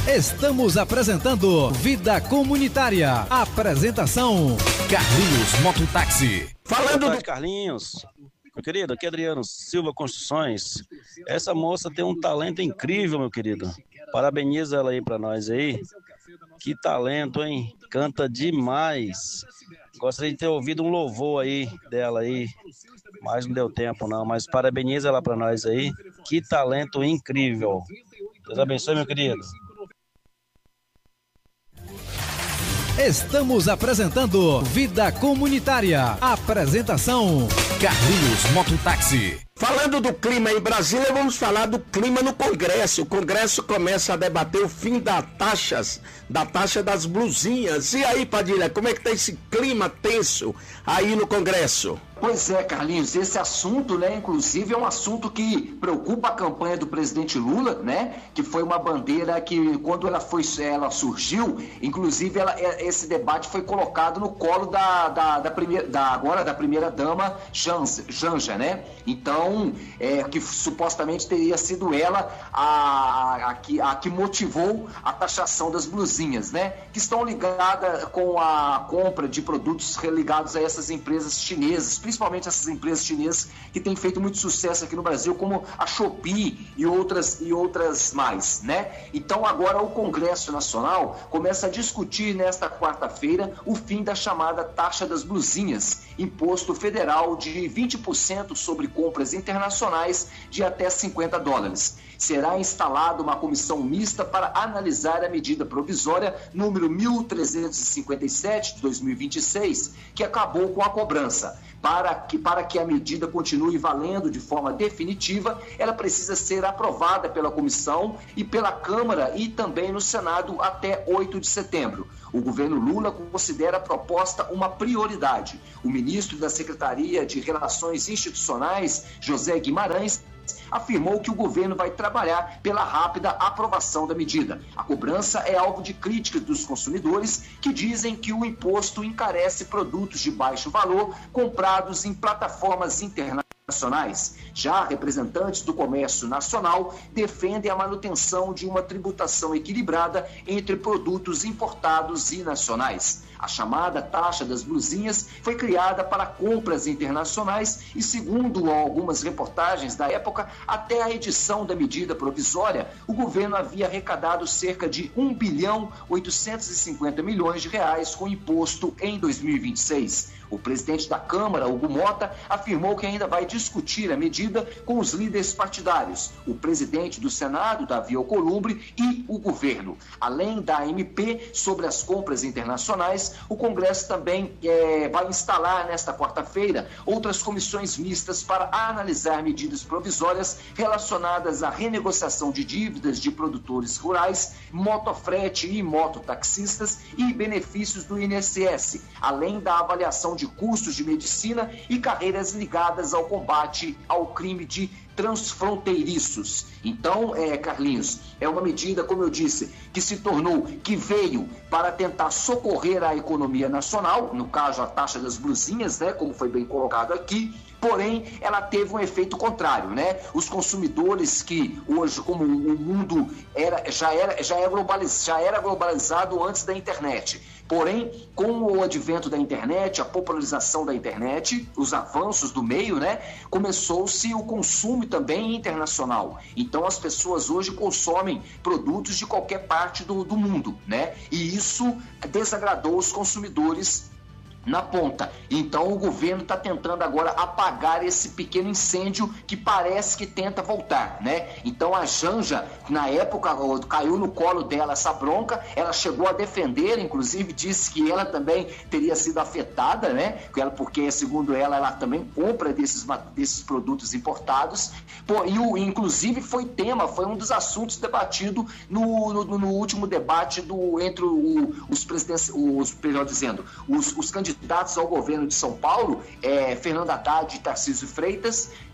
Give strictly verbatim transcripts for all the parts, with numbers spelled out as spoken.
Estamos apresentando Vida Comunitária. Apresentação Carlinhos Mototáxi. Falando Boa tarde, do Carlinhos. Meu querido, aqui é Adriano Silva Construções. Essa moça tem um talento incrível, meu querido. Parabeniza ela aí pra nós aí. Que talento, hein? Canta demais. Gostaria de ter ouvido um louvor aí dela aí, mas não deu tempo não, mas parabeniza ela pra nós aí. Que talento incrível. Deus abençoe, meu querido. Estamos apresentando Vida Comunitária. Apresentação Carlinhos Mototáxi. Falando do clima em Brasília, vamos falar do clima no Congresso. O Congresso começa a debater o fim das taxas, da taxa das blusinhas. E aí, Padilha, como é que tá esse clima tenso aí no Congresso? Pois é, Carlinhos, esse assunto, né, inclusive, é um assunto que preocupa a campanha do presidente Lula, né, que foi uma bandeira que, quando ela, foi, ela surgiu, inclusive, ela, esse debate foi colocado no colo da, da, da, primeira, da agora da primeira-dama Janja, né, então, é, que supostamente teria sido ela a, a, a, que, a que motivou a taxação das blusinhas, né, que estão ligadas com a compra de produtos ligados a essas empresas chinesas, principalmente essas empresas chinesas que têm feito muito sucesso aqui no Brasil, como a Shopee e outras, e outras mais, né? Então agora o Congresso Nacional começa a discutir nesta quarta-feira o fim da chamada taxa das blusinhas, imposto federal de vinte por cento sobre compras internacionais de até cinquenta dólares. Será instalada uma comissão mista para analisar a medida provisória número mil trezentos e cinquenta e sete de dois mil e vinte e seis, que acabou com a cobrança. Para que, para que a medida continue valendo de forma definitiva, ela precisa ser aprovada pela comissão e pela Câmara e também no Senado até oito de setembro. O governo Lula considera a proposta uma prioridade. O ministro da Secretaria de Relações Institucionais, José Guimarães, afirmou que o governo vai trabalhar pela rápida aprovação da medida. A cobrança é alvo de críticas dos consumidores que dizem que o imposto encarece produtos de baixo valor comprados em plataformas internacionais. Já representantes do comércio nacional defendem a manutenção de uma tributação equilibrada entre produtos importados e nacionais. A chamada taxa das blusinhas foi criada para compras internacionais e, segundo algumas reportagens da época, até a edição da medida provisória, o governo havia arrecadado cerca de um bilhão oitocentos e cinquenta milhões de reais com imposto em dois mil e vinte e seis. O presidente da Câmara, Hugo Mota, afirmou que ainda vai discutir a medida com os líderes partidários, o presidente do Senado, Davi Alcolumbre, e o governo. Além da M P sobre as compras internacionais, o Congresso também é, vai instalar nesta quarta-feira outras comissões mistas para analisar medidas provisórias relacionadas à renegociação de dívidas de produtores rurais, motofrete e mototaxistas e benefícios do I N S S, além da avaliação de custos de medicina e carreiras ligadas ao combate ao crime de transfronteiriços. Então, é, Carlinhos, é uma medida, como eu disse, que se tornou, que veio para tentar socorrer a economia nacional, no caso a taxa das blusinhas, né, como foi bem colocado aqui, porém ela teve um efeito contrário, né? Os consumidores que hoje, como o mundo era, já, era, já, era globaliz, já era globalizado antes da internet, porém com o advento da internet, a popularização da internet, os avanços do meio, né, começou-se o consumo também internacional. Então as pessoas hoje consomem produtos de qualquer parte do, do mundo, né? E isso desagradou os consumidores na ponta. Então o governo está tentando agora apagar esse pequeno incêndio que parece que tenta voltar, né? Então a Janja, na época, caiu no colo dela essa bronca, ela chegou a defender, inclusive disse que ela também teria sido afetada, né? Porque, segundo ela, ela também compra desses, desses produtos importados. Pô, e o, inclusive foi tema, foi um dos assuntos debatido no, no, no último debate do, entre o, os presidentes, os, melhor dizendo, os, os candidatos ao governo de São Paulo, é, Fernando Haddad e Tarcísio Freitas,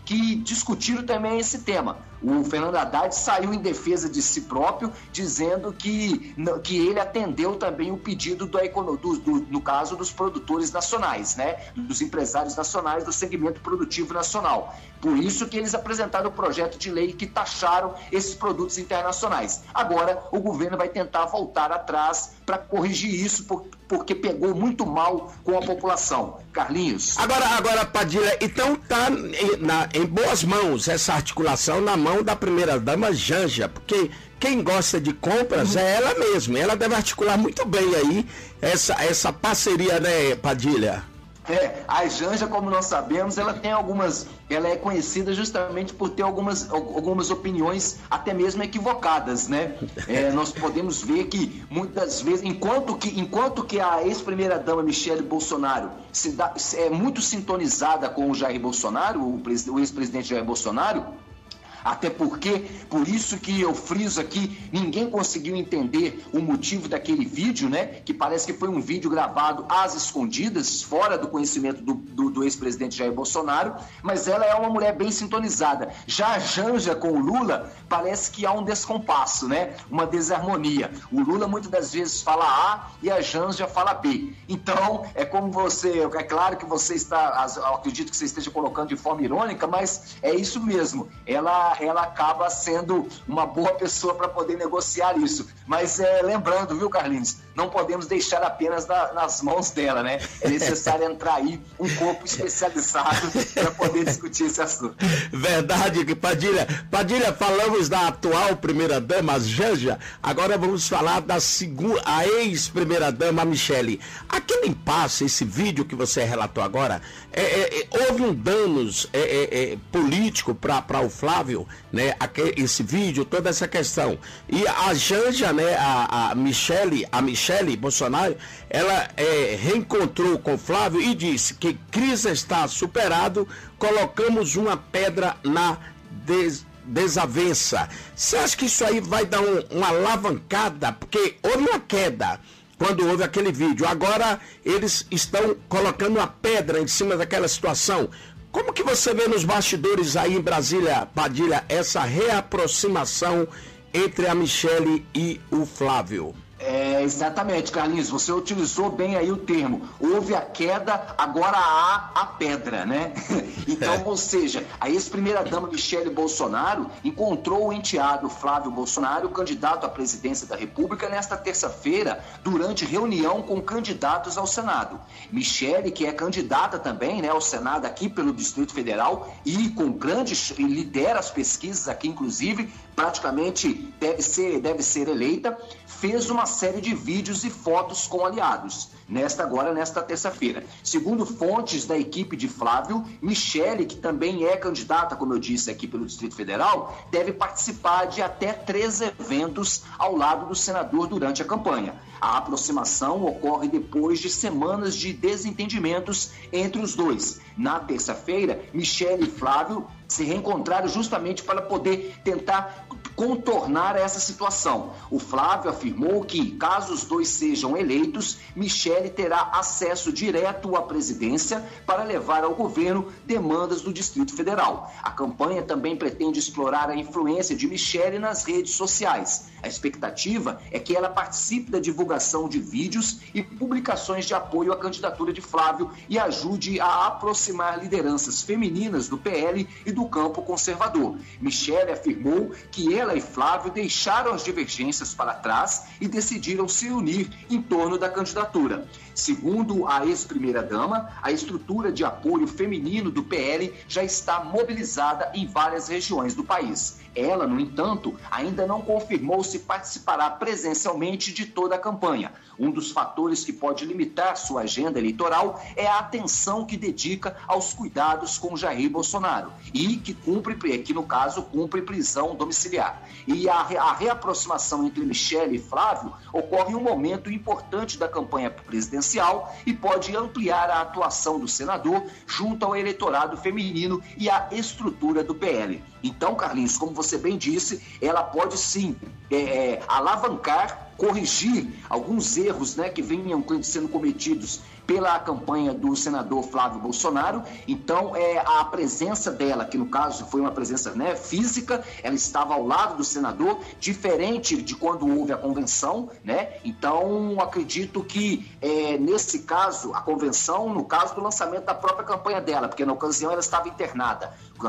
que discutiram também esse tema. O Fernando Haddad saiu em defesa de si próprio, dizendo que, que ele atendeu também o pedido do, do, do, no caso dos produtores nacionais, né? Dos empresários nacionais do segmento produtivo nacional. Por isso que eles apresentaram o projeto de lei que taxaram esses produtos internacionais. Agora o governo vai tentar voltar atrás para corrigir isso, por, porque pegou muito mal com a população. Carlinhos. Agora, agora Padilha, então está em, na, em boas mãos essa articulação na mão da primeira-dama Janja, porque quem gosta de compras uhum. é ela mesma. Ela deve articular muito bem aí essa, essa parceria, né, Padilha? É, a Janja, como nós sabemos, ela tem algumas, ela é conhecida justamente por ter algumas, algumas opiniões até mesmo equivocadas, né? É, nós podemos ver que muitas vezes, enquanto que, enquanto que a ex-primeira-dama Michele Bolsonaro se dá, é muito sintonizada com o Jair Bolsonaro, o, o ex-presidente Jair Bolsonaro, até porque, por isso que eu friso aqui, ninguém conseguiu entender o motivo daquele vídeo, né? Que parece que foi um vídeo gravado às escondidas, fora do conhecimento do, do, do ex-presidente Jair Bolsonaro, mas ela é uma mulher bem sintonizada. Já a Janja com o Lula, parece que há um descompasso, né? Uma desarmonia. O Lula muitas das vezes fala A e a Janja fala B. Então, é como você, é claro que você está, eu acredito que você esteja colocando de forma irônica, mas é isso mesmo. Ela ela acaba sendo uma boa pessoa para poder negociar isso. Mas é, lembrando, viu, Carlinhos, não podemos deixar apenas na, nas mãos dela, né? É necessário entrar aí um corpo especializado para poder discutir esse assunto. Verdade, Padilha. Padilha, falamos da atual primeira-dama, Janja, agora vamos falar da segunda, a ex-primeira-dama, Michele. Aquele impasse, esse vídeo que você relatou agora, é, é, é, houve um danos é, é, é, político para o Flávio, né, esse vídeo, toda essa questão. E a Janja, né, a, a Michele, a Michele Bolsonaro, ela é, reencontrou com o Flávio e disse que crise está superado, colocamos uma pedra na des, desavença. Você acha que isso aí vai dar um, uma alavancada? Porque houve uma queda quando houve aquele vídeo. Agora eles estão colocando uma pedra em cima daquela situação. Como que você vê nos bastidores aí em Brasília, Padilha, essa reaproximação entre a Michele e o Flávio? É, exatamente, Carlinhos, você utilizou bem aí o termo. Houve a queda, agora há a pedra, né? Então, é. ou seja, a ex-primeira-dama Michele Bolsonaro encontrou o enteado Flávio Bolsonaro, candidato à presidência da República, nesta terça-feira, durante reunião com candidatos ao Senado. Michele, que é candidata também, né, ao Senado aqui pelo Distrito Federal e com grandes, lidera as pesquisas aqui, inclusive, praticamente deve ser, deve ser eleita, fez uma série de vídeos e fotos com aliados, nesta agora, nesta terça-feira. Segundo fontes da equipe de Flávio, Michele, que também é candidata, como eu disse, aqui pelo Distrito Federal, deve participar de até três eventos ao lado do senador durante a campanha. A aproximação ocorre depois de semanas de desentendimentos entre os dois. Na terça-feira, Michele e Flávio se reencontraram justamente para poder tentar contornar essa situação. O Flávio afirmou que, caso os dois sejam eleitos, Michele terá acesso direto à presidência para levar ao governo demandas do Distrito Federal. A campanha também pretende explorar a influência de Michele nas redes sociais. A expectativa é que ela participe da divulgação de vídeos e publicações de apoio à candidatura de Flávio e ajude a aproximar lideranças femininas do P L e do campo conservador. Michele afirmou que ela e Flávio deixaram as divergências para trás e decidiram se unir em torno da candidatura. Segundo a ex-primeira-dama, a estrutura de apoio feminino do P L já está mobilizada em várias regiões do país. Ela, no entanto, ainda não confirmou se participará presencialmente de toda a campanha. Um dos fatores que pode limitar sua agenda eleitoral é a atenção que dedica aos cuidados com Jair Bolsonaro e que, cumpre, que no caso, cumpre prisão domiciliar. E a, a reaproximação entre Michele e Flávio ocorre em um momento importante da campanha presidencial e pode ampliar a atuação do senador junto ao eleitorado feminino e à estrutura do P L. Então, Carlinhos, como você bem disse, ela pode sim é, é, alavancar, corrigir alguns erros, né, que venham sendo cometidos pela campanha do senador Flávio Bolsonaro. Então, é, a presença dela, que no caso foi uma presença, né, física, ela estava ao lado do senador, diferente de quando houve a convenção, né? Então, acredito que é, nesse caso, a convenção, no caso do lançamento da própria campanha dela, porque na ocasião ela estava internada,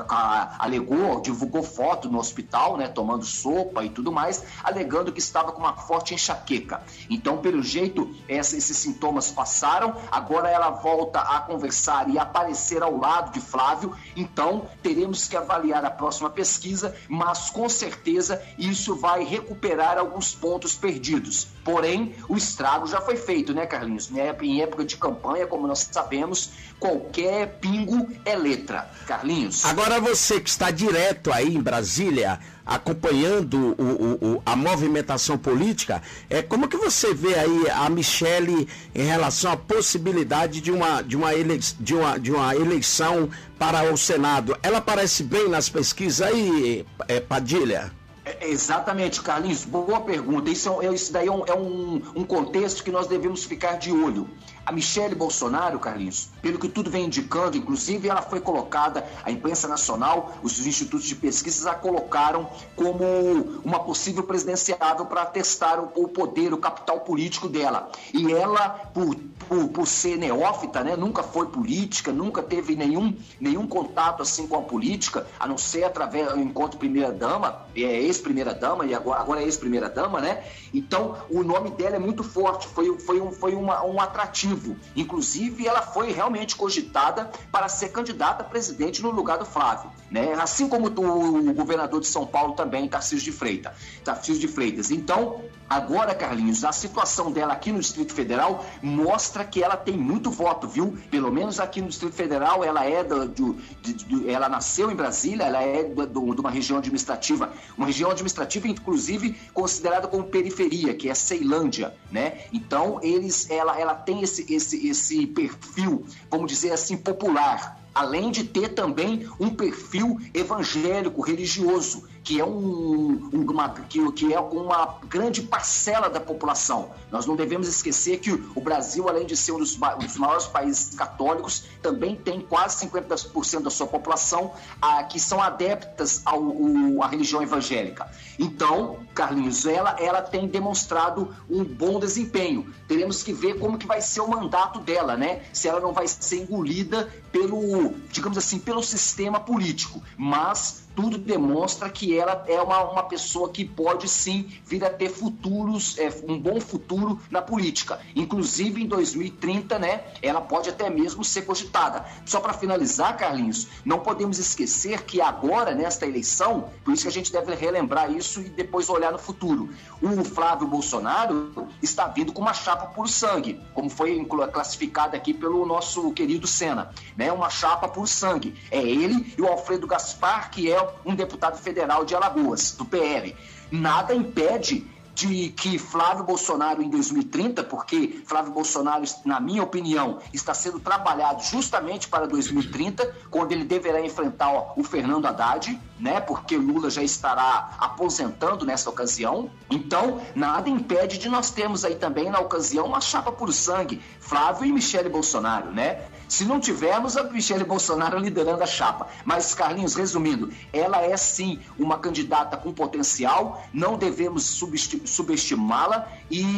alegou, divulgou foto no hospital, né, tomando sopa e tudo mais, alegando que estava com uma forte enxaqueca. Então, pelo jeito, essa, esses sintomas passaram, agora ela volta a conversar e aparecer ao lado de Flávio, então teremos que avaliar a próxima pesquisa, mas com certeza isso vai recuperar alguns pontos perdidos. Porém, o estrago já foi feito, né, Carlinhos? Em época de campanha, como nós sabemos, qualquer pingo é letra. Carlinhos? Agora você que está direto aí em Brasília, acompanhando o, o, o, a movimentação política, é, como que você vê aí a Michele em relação à possibilidade de uma, de uma, ele, de uma, de uma eleição para o Senado? Ela aparece bem nas pesquisas aí, é, Padilha? É, exatamente, Carlinhos, boa pergunta. Isso, é, isso daí é, um, é um, um contexto que nós devemos ficar de olho. A Michele Bolsonaro, Carlinhos, pelo que tudo vem indicando, inclusive ela foi colocada, a imprensa nacional, os institutos de pesquisas a colocaram como uma possível presidenciável para testar o, o poder, o capital político dela. E ela, por, por, por ser neófita, né, nunca foi política, nunca teve nenhum, nenhum contato assim com a política, a não ser através do encontro primeira-dama, é ex-primeira-dama e agora, agora é ex-primeira-dama, né? Então, o nome dela é muito forte, foi, foi, um, foi uma, um atrativo. Inclusive, ela foi realmente cogitada para ser candidata a presidente no lugar do Flávio, né? Assim como o, o governador de São Paulo também, Tarcísio de Freitas. Tarcísio de Freitas. Então, agora, Carlinhos, a situação dela aqui no Distrito Federal mostra que ela tem muito voto, viu? Pelo menos aqui no Distrito Federal, ela é do, do, de, de, ela nasceu em Brasília, ela é do, do, de uma região administrativa, uma região administrativa, inclusive, considerada como periferia, que é Ceilândia, né? Então, eles, ela, ela tem esse, esse, esse perfil, vamos dizer assim, popular, além de ter também um perfil evangélico, religioso, que é, um, uma, que, que é uma grande parcela da população. Nós não devemos esquecer que o Brasil, além de ser um dos, um dos maiores países católicos, também tem quase cinquenta por cento da sua população a, que são adeptas ao, ao, à religião evangélica. Então, Carlinhos, ela, ela tem demonstrado um bom desempenho. Teremos que ver como que vai ser o mandato dela, né? Se ela não vai ser engolida pelo, digamos assim, pelo sistema político. Mas tudo demonstra que ela é uma, uma pessoa que pode sim vir a ter futuros, é, um bom futuro na política. Inclusive em dois mil e trinta, né, ela pode até mesmo ser cogitada. Só para finalizar, Carlinhos, não podemos esquecer que agora, nesta eleição, por isso que a gente deve relembrar isso e depois olhar no futuro, o Flávio Bolsonaro está vindo com uma chapa por sangue, como foi classificado aqui pelo nosso querido Senna, né, uma chapa por sangue. É ele e o Alfredo Gaspar, que é um deputado federal de Alagoas, do P L. Nada impede de que Flávio Bolsonaro em dois mil e trinta, porque Flávio Bolsonaro, na minha opinião, está sendo trabalhado justamente para dois mil e trinta, quando ele deverá enfrentar ó, o Fernando Haddad, né? Porque Lula já estará aposentando nessa ocasião. Então, nada impede de nós termos aí também, na ocasião, uma chapa por sangue, Flávio e Michele Bolsonaro, né? Se não tivermos a Michele Bolsonaro liderando a chapa. Mas, Carlinhos, resumindo, ela é sim uma candidata com potencial, não devemos subestimá-la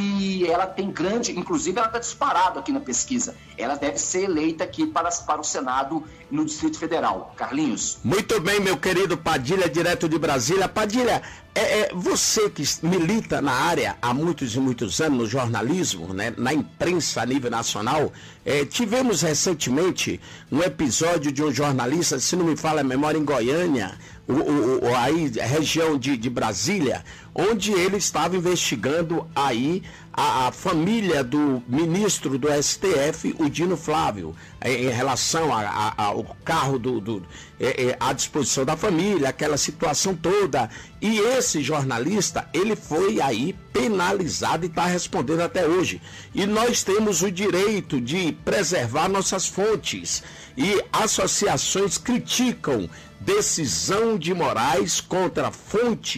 e ela tem grande, inclusive ela está disparada aqui na pesquisa. Ela deve ser eleita aqui para, para o Senado no Distrito Federal. Carlinhos. Muito bem, meu querido Padilha, direto de Brasília. Padilha, é, é você que milita na área há muitos e muitos anos, no jornalismo, né, na imprensa a nível nacional, é, tivemos recentemente um episódio de um jornalista, se não me falha a memória, em Goiânia, o, o, o, aí, região de, de Brasília, onde ele estava investigando aí a, a família do ministro do S T F, o Dino Flávio, em, em relação a, a, ao carro do, do, é, é, à disposição da família, aquela situação toda. E esse jornalista, ele foi aí penalizado e está respondendo até hoje. E nós temos o direito de preservar nossas fontes. E associações criticam decisão de Moraes contra fontes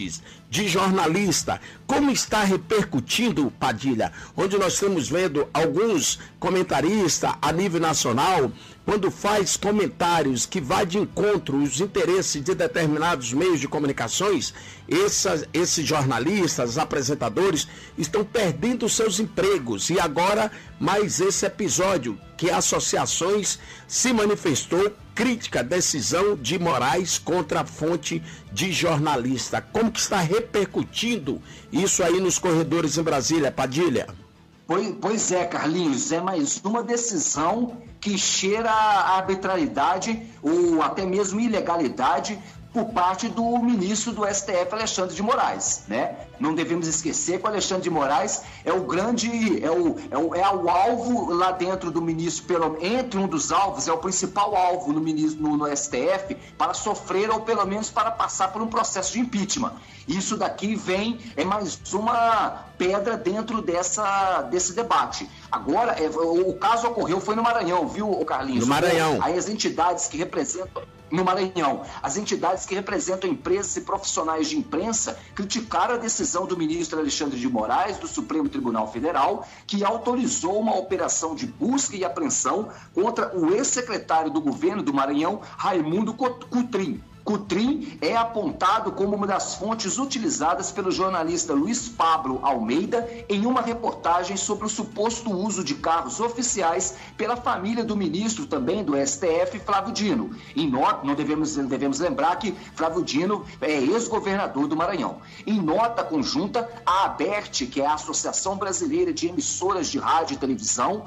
de jornalista. Como está repercutindo, Padilha, onde nós estamos vendo alguns comentaristas a nível nacional, quando faz comentários que vai de encontro aos interesses de determinados meios de comunicações, essas, esses jornalistas, apresentadores, estão perdendo seus empregos. E agora, mais esse episódio, que associações se manifestou crítica à decisão de Moraes contra a fonte de jornalista. Como que está repercutindo isso aí nos corredores em Brasília, Padilha? Pois, pois é, Carlinhos, é mais uma decisão que cheira a arbitrariedade ou até mesmo ilegalidade por parte do ministro do S T F, Alexandre de Moraes, né? Não devemos esquecer que o Alexandre de Moraes é o grande, é o, é o, é o alvo lá dentro do ministro, pelo, entre um dos alvos, é o principal alvo no, ministro, no, no S T F para sofrer ou pelo menos para passar por um processo de impeachment. Isso daqui vem, é mais uma pedra dentro dessa, desse debate. Agora, é, o, o caso ocorreu, foi no Maranhão, viu, Carlinhos? No Maranhão. Aí as entidades que representam... No Maranhão, as entidades que representam empresas e profissionais de imprensa criticaram a decisão do ministro Alexandre de Moraes, do Supremo Tribunal Federal, que autorizou uma operação de busca e apreensão contra o ex-secretário do governo do Maranhão, Raimundo Cotrim. Cotrim é apontado como uma das fontes utilizadas pelo jornalista Luiz Pablo Almeida em uma reportagem sobre o suposto uso de carros oficiais pela família do ministro também do S T F, Flávio Dino. Em nota, não devemos, devemos lembrar que Flávio Dino é ex-governador do Maranhão. Em nota conjunta, a ABERT, que é a Associação Brasileira de Emissoras de Rádio e Televisão,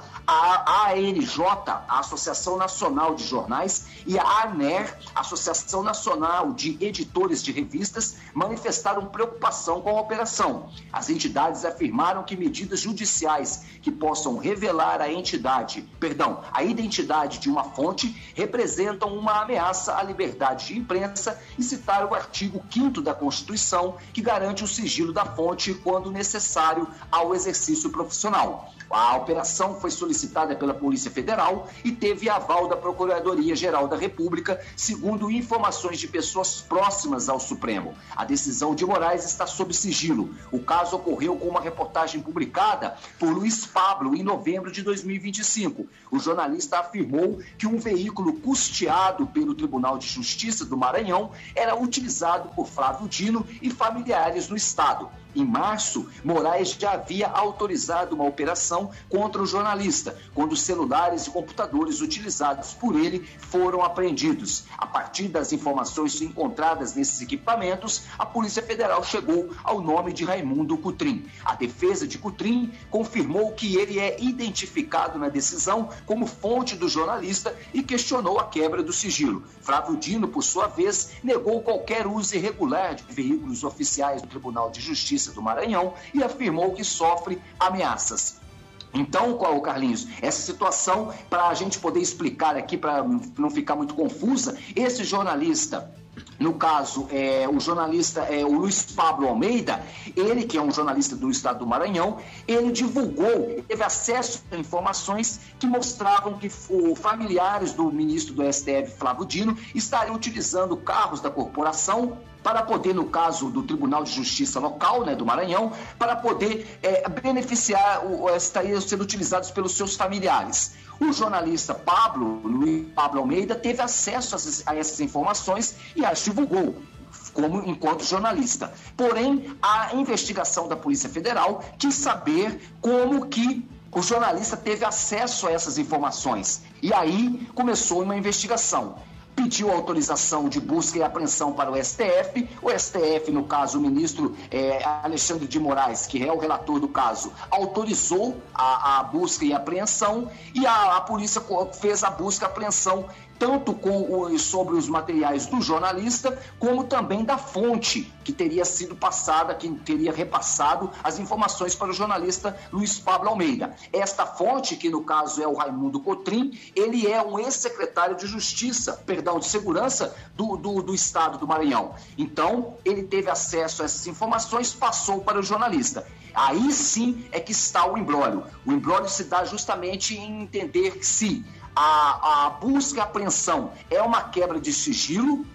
a ANJ, a Associação Nacional de Jornais, e a ANER, Associação Nacional de Editores de Revistas, manifestaram preocupação com a operação. As entidades afirmaram que medidas judiciais que possam revelar a entidade, perdão, a identidade de uma fonte representam uma ameaça à liberdade de imprensa e citaram o artigo quinto da Constituição, que garante o sigilo da fonte quando necessário ao exercício profissional. A operação foi solicitada pela Polícia Federal e teve aval da Procuradoria-Geral da República, segundo informações de pessoas próximas ao Supremo. A decisão de Moraes está sob sigilo. O caso ocorreu com uma reportagem publicada por Luiz Pablo em novembro de dois mil e vinte e cinco. O jornalista afirmou que um veículo custeado pelo Tribunal de Justiça do Maranhão era utilizado por Flávio Dino e familiares no estado. Em março, Moraes já havia autorizado uma operação contra o jornalista, quando os celulares e computadores utilizados por ele foram apreendidos. A partir das informações encontradas nesses equipamentos, a Polícia Federal chegou ao nome de Raimundo Cotrim. A defesa de Cotrim confirmou que ele é identificado na decisão como fonte do jornalista e questionou a quebra do sigilo. Flávio Dino, por sua vez, negou qualquer uso irregular de veículos oficiais do Tribunal de Justiça do Maranhão e afirmou que sofre ameaças. Então, qual, Carlinhos, essa situação, para a gente poder explicar aqui, para não ficar muito confusa, esse jornalista, no caso, é, o jornalista é, o Luiz Pablo Almeida, ele que é um jornalista do estado do Maranhão, ele divulgou, teve acesso a informações que mostravam que os familiares do ministro do S T F, Flávio Dino, estariam utilizando carros da corporação para poder, no caso do Tribunal de Justiça local, né, do Maranhão, para poder é, beneficiar, o, estariam sendo utilizados pelos seus familiares. O jornalista Pablo, Luiz Pablo Almeida, teve acesso a, a essas informações e as divulgou como enquanto jornalista. Porém, a investigação da Polícia Federal quis saber como que o jornalista teve acesso a essas informações. E aí começou uma investigação. Pediu autorização de busca e apreensão para o S T F. O S T F, no caso, o ministro é, Alexandre de Moraes, que é o relator do caso, autorizou a, a busca e apreensão e a, a polícia fez a busca e apreensão tanto com o, sobre os materiais do jornalista, como também da fonte que teria sido passada, que teria repassado as informações para o jornalista Luiz Pablo Almeida. Esta fonte, que no caso é o Raimundo Cotrim, ele é um ex-secretário de Justiça, perdão, de Segurança do, do, do Estado do Maranhão. Então, ele teve acesso a essas informações, passou para o jornalista. Aí sim é que está o imbróglio. O imbróglio se dá justamente em entender que se A, a busca e apreensão é uma quebra de sigilo,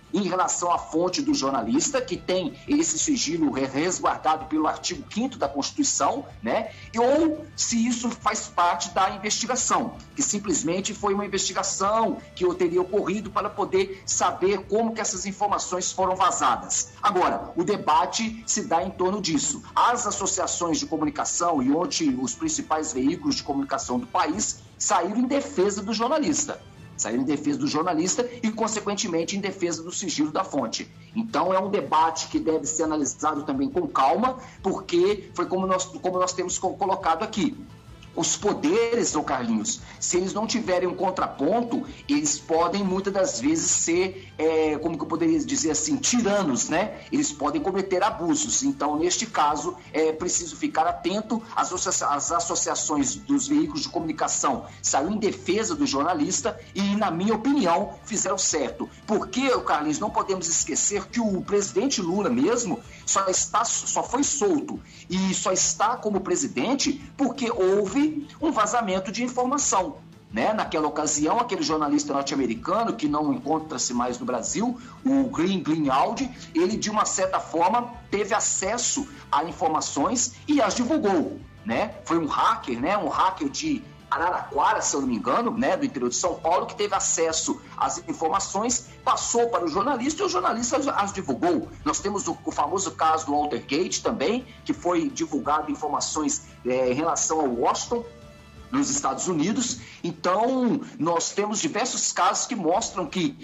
em relação à fonte do jornalista, que tem esse sigilo resguardado pelo artigo quinto da Constituição, né? Ou se isso faz parte da investigação, que simplesmente foi uma investigação que teria ocorrido para poder saber como que essas informações foram vazadas. Agora, o debate se dá em torno disso. As associações de comunicação e ontem os principais veículos de comunicação do país saíram em defesa do jornalista. Saíram em defesa do jornalista e, consequentemente, em defesa do sigilo da fonte. Então, é um debate que deve ser analisado também com calma, porque foi como nós, como nós temos colocado aqui. Os poderes, ô Carlinhos, se eles não tiverem um contraponto, eles podem muitas das vezes ser, é, como que eu poderia dizer assim, tiranos, né? Eles podem cometer abusos. Então, neste caso, é preciso ficar atento. As, associa- as associações dos veículos de comunicação saíram em defesa do jornalista e, na minha opinião, fizeram certo. Porque, ô Carlinhos, não podemos esquecer que o presidente Lula mesmo só, está, só foi solto e só está como presidente porque houve um vazamento de informação, né? Naquela ocasião, aquele jornalista norte-americano que não encontra-se mais no Brasil, o Glenn Greenwald, ele de uma certa forma teve acesso a informações e as divulgou, né? Foi um hacker, né? Um hacker de Araraquara, se eu não me engano, né, do interior de São Paulo, que teve acesso às informações, passou para o jornalista e o jornalista as, as divulgou. Nós temos o, o famoso caso do Watergate também, que foi divulgado informações é, em relação ao Washington, nos Estados Unidos. Então, nós temos diversos casos que mostram que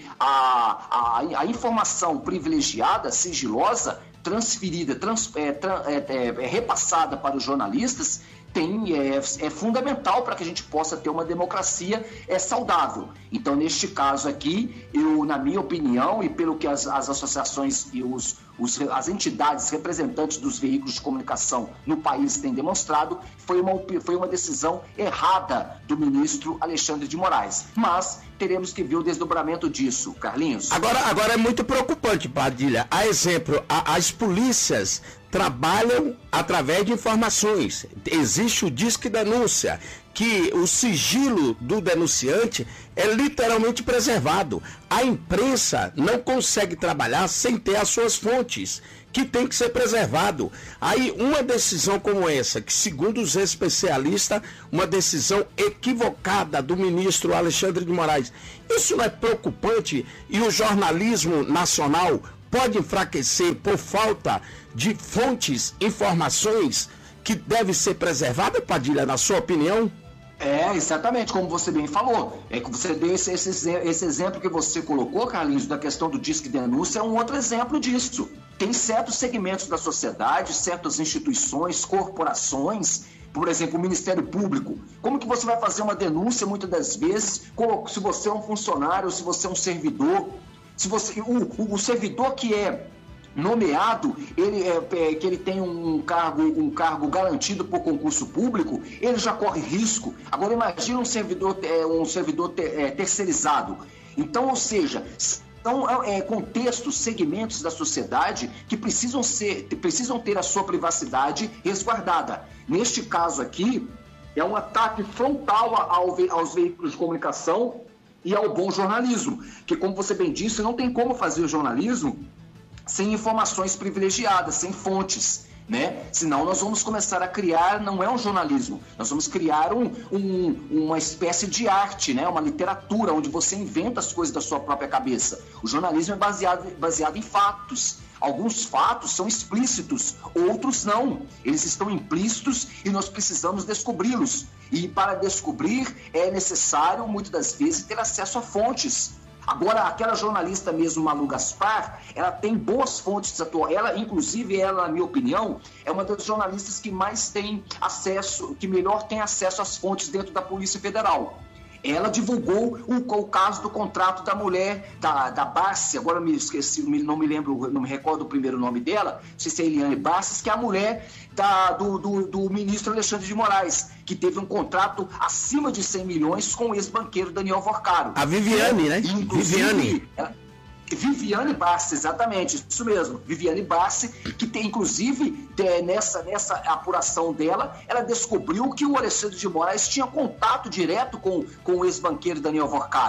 a, a, a informação privilegiada, sigilosa, transferida, trans, é, é, é, é repassada para os jornalistas, tem, é, é fundamental para que a gente possa ter uma democracia é, saudável. Então, neste caso aqui, eu, na minha opinião, e pelo que as, as associações e os, os, as entidades representantes dos veículos de comunicação no país têm demonstrado, foi uma, foi uma decisão errada do ministro Alexandre de Moraes. Mas teremos que ver o desdobramento disso, Carlinhos. Agora, agora é muito preocupante, Padilha. A exemplo, a, as polícias trabalham através de informações. Existe o Disque Denúncia, que o sigilo do denunciante é literalmente preservado. A imprensa não consegue trabalhar sem ter as suas fontes, que tem que ser preservado. Aí uma decisão como essa, que segundo os especialistas, uma decisão equivocada do ministro Alexandre de Moraes, isso não é preocupante? E o jornalismo nacional pode enfraquecer por falta de fontes, informações que deve ser preservada, Padilha, na sua opinião? É, exatamente, como você bem falou. É que você deu esse, esse, esse exemplo que você colocou, Carlinhos, da questão do Disque Denúncia, é um outro exemplo disso. Tem certos segmentos da sociedade, certas instituições, corporações, por exemplo, o Ministério Público. Como que você vai fazer uma denúncia, muitas das vezes, se você é um funcionário, se você é um servidor, se você, o, o servidor que é nomeado, ele é, é, que ele tem um cargo, um cargo garantido por concurso público, ele já corre risco. Agora imagina um servidor, é, um servidor ter, é, terceirizado. Então, ou seja, são é, contextos, segmentos da sociedade que precisam ser, precisam ter a sua privacidade resguardada. Neste caso aqui, é um ataque frontal ao, aos veículos de comunicação e ao bom jornalismo, que, como você bem disse, não tem como fazer o jornalismo sem informações privilegiadas, sem fontes, né? Senão nós vamos começar a criar, não é um jornalismo, nós vamos criar um, um, uma espécie de arte, né? Uma literatura onde você inventa as coisas da sua própria cabeça. O jornalismo é baseado, baseado em fatos. Alguns fatos são explícitos, outros não. Eles estão implícitos e nós precisamos descobri-los. E para descobrir é necessário, muitas das vezes, ter acesso a fontes. Agora, aquela jornalista mesmo, Malu Gaspar, ela tem boas fontes atuais. Ela, inclusive, ela, na minha opinião, é uma das jornalistas que mais tem acesso, que melhor tem acesso às fontes dentro da Polícia Federal. Ela divulgou o, o caso do contrato da mulher, da, da Barsi, agora me esqueci, não me lembro, não me recordo o primeiro nome dela, não sei se é Eliane Barsi, que é a mulher da, do, do, do ministro Alexandre de Moraes, que teve um contrato acima de cem milhões com o ex-banqueiro Daniel Vorcaro. A Viviane, né? Viviane. Ela, Viviane Barsi, exatamente, isso mesmo, Viviane Barsi, que tem, inclusive, de, nessa, nessa apuração dela, ela descobriu que o Alexandre de Moraes tinha contato direto com, com o ex-banqueiro Daniel Vorcaro.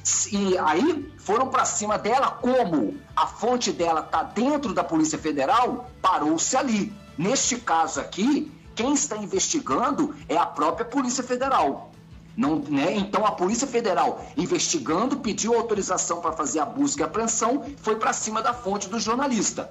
E aí foram para cima dela, como a fonte dela está dentro da Polícia Federal, parou-se ali. Neste caso aqui, quem está investigando é a própria Polícia Federal. Não, né? Então a Polícia Federal, investigando, pediu autorização para fazer a busca e apreensão, foi para cima da fonte do jornalista.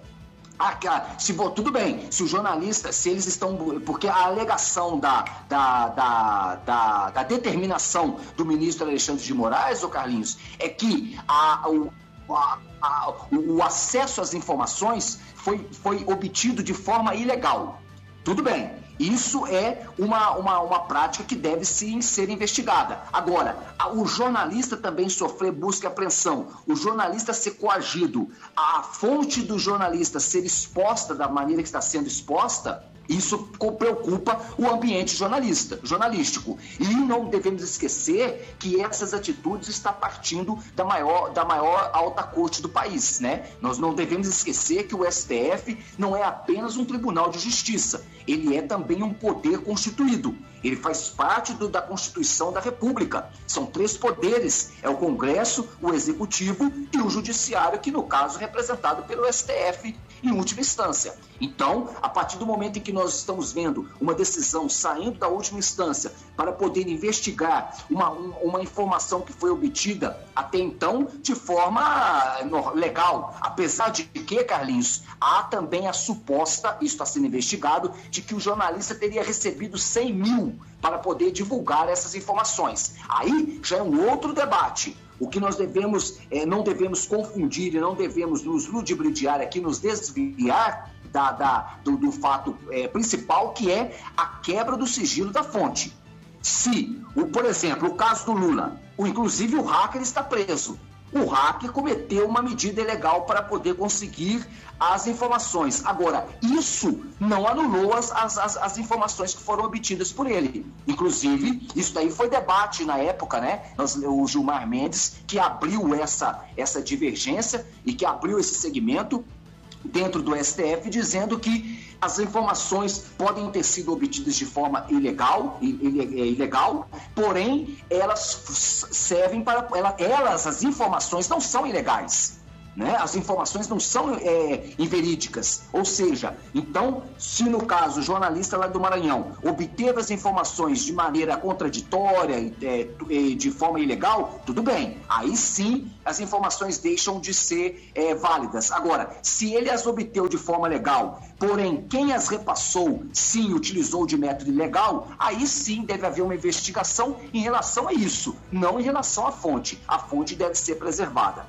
Ah, se, tudo bem, se o jornalista, se eles estão... Porque a alegação da, da, da, da, da determinação do ministro Alexandre de Moraes, ô Carlinhos, é que a, o, a, a, o acesso às informações foi, foi obtido de forma ilegal. Tudo bem, isso é uma, uma, uma prática que deve sim ser investigada. Agora, o jornalista também sofrer busca e apreensão, o jornalista ser coagido, a fonte do jornalista ser exposta da maneira que está sendo exposta, isso preocupa o ambiente jornalista, jornalístico. E não devemos esquecer que essas atitudes estão partindo da maior, da maior alta corte do país, né? Nós não devemos esquecer que o S T F não é apenas um tribunal de justiça, ele é também um poder constituído. Ele faz parte do, da Constituição da República. São três poderes, é o Congresso, o Executivo e o Judiciário, que no caso é representado pelo S T F em última instância. Então, a partir do momento em que nós estamos vendo uma decisão saindo da última instância para poder investigar uma, uma informação que foi obtida até então de forma legal, apesar de que, Carlinhos, há também a suposta, isso está sendo investigado, de que o jornalista teria recebido cem mil para poder divulgar essas informações. Aí já é um outro debate. O que nós devemos, é, não devemos confundir e não devemos nos ludibriar aqui, nos desviar da, da, do, do fato é, principal, que é a quebra do sigilo da fonte. Se, o, por exemplo, o caso do Lula, o, inclusive o hacker está preso. O hacker cometeu uma medida ilegal para poder conseguir as informações. Agora, isso não anulou as, as, as informações que foram obtidas por ele. Inclusive, isso daí foi debate na época, né? O Gilmar Mendes, que abriu essa, essa divergência e que abriu esse segmento dentro do S T F, dizendo que as informações podem ter sido obtidas de forma ilegal, ilegal, porém elas servem para... Elas, as informações não são ilegais, né? As informações não são é, inverídicas. Ou seja, então, se no caso o jornalista lá do Maranhão obteve as informações de maneira contraditória, é, de forma ilegal, tudo bem. Aí sim as informações deixam de ser é, válidas. Agora, se ele as obteve de forma legal, porém quem as repassou sim utilizou de método ilegal, aí sim deve haver uma investigação em relação a isso, não em relação à fonte. A fonte deve ser preservada.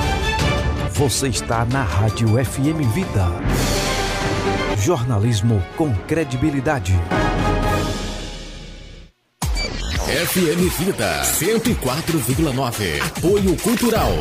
Você está na Rádio F M Vida. Jornalismo com credibilidade. F M Vida cento e quatro vírgula nove. Apoio Cultural.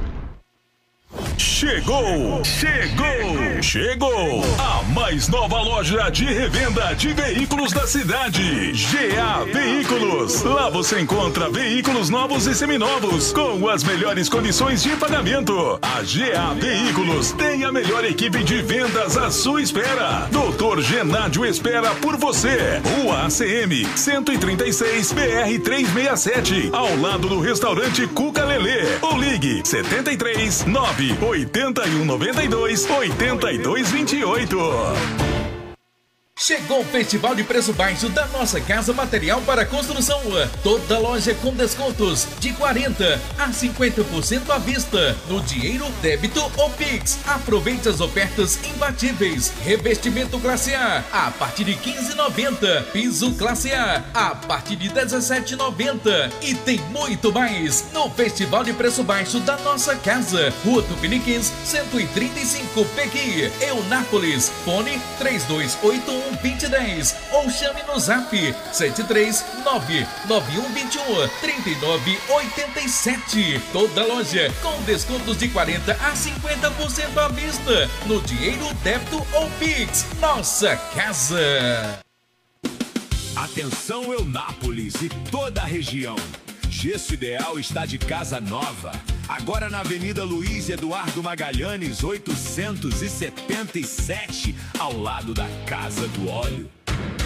Chegou, chegou, chegou a mais nova loja de revenda de veículos da cidade, G A Veículos. Lá você encontra veículos novos e seminovos com as melhores condições de pagamento. A G A Veículos tem a melhor equipe de vendas à sua espera. doutor Genádio espera por você. Rua A C M cento e trinta e seis, B R trezentos e sessenta e sete, ao lado do restaurante Cuca Lelê. Ou ligue setenta e três, nove oitenta e um, noventa e dois, oitenta e dois, vinte e oito. Chegou o Festival de Preço Baixo da Nossa Casa Material para Construção. Toda loja com descontos de quarenta a cinquenta por cento à vista, no dinheiro, débito ou Pix. Aproveite as ofertas imbatíveis. Revestimento classe A a partir de quinze reais e noventa centavos. Piso classe A a partir de dezessete reais e noventa centavos. E tem muito mais no Festival de Preço Baixo da Nossa Casa. Rua Tupiniquins, cento e trinta e cinco, Pequi, Eunápolis. Fone três dois oito um, vinte dez ou chame no zap sete três nove nove um dois um, três nove oito sete. Toda loja com descontos de quarenta a cinquenta por cento à vista, no dinheiro, débito ou Pix. Nossa Casa. Atenção Eunápolis e toda a região. Gesso Ideal está de casa nova. Agora na Avenida Luiz Eduardo Magalhães, oitocentos e setenta e sete, ao lado da Casa do Óleo.